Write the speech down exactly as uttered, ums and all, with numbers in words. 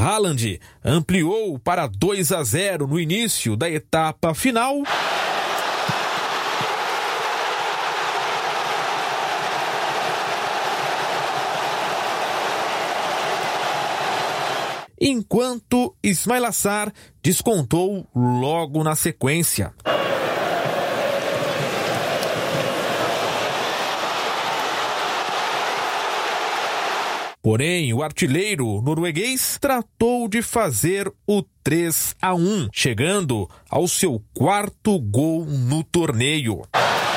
Haaland ampliou para dois a zero no início da etapa final. Enquanto Ismail Assar descontou logo na sequência. Porém, o artilheiro norueguês tratou de fazer o três a um, chegando ao seu quarto gol no torneio.